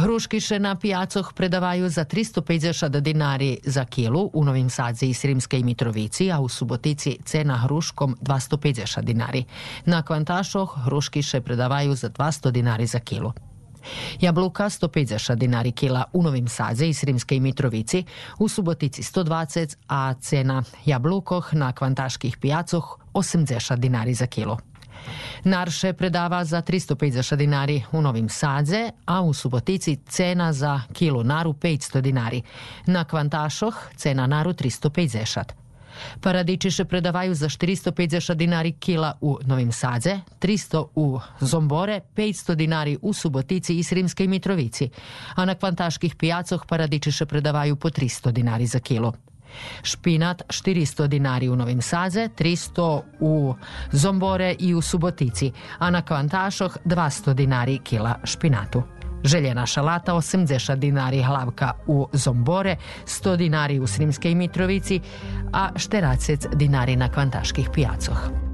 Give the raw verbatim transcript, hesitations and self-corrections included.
Hruškiše na pijacoh predavaju za tristo pedeset dinari za kilu, u Novim Sadze i Srimskej Mitrovici, a u Subotici cena hruškom dvasto pedeset dinari. Na Kvantašoh hruškiše predavaju za dvasto dinari za kilu. Jabluka sto pedeset dinari kila u Novim Sadze i Srimskej Mitrovici, u Subotici sto dvadeset, a cena jablukoh na kvantaških pijacoh osemdeset dinari za kilu. Narše predava za tristo pedeset dinari u Novim Sadze, a u Subotici cena za kilu naru petsto dinari. Na Kvantašoh cena naru tristo pedeset. Paradičiše predavaju za štiristo pedeset dinari kila u Novim Sadze, tristo u Zombore, petsto dinari u Subotici i Srimskej Mitrovici, a na kvantaških pijacoh paradičiše predavaju po tristo dinari za kilu. Špinat štiristo dinari u Novim Sadze, tristo u Zombore i u Subotici, a na Kvantašoh dvasto dinari kila špinatu. Željena šalata osemdeset dinari hlavka u Zombore, sto dinari u Srimskej Mitrovici, a šteracec dinari na kvantaških pijacoh.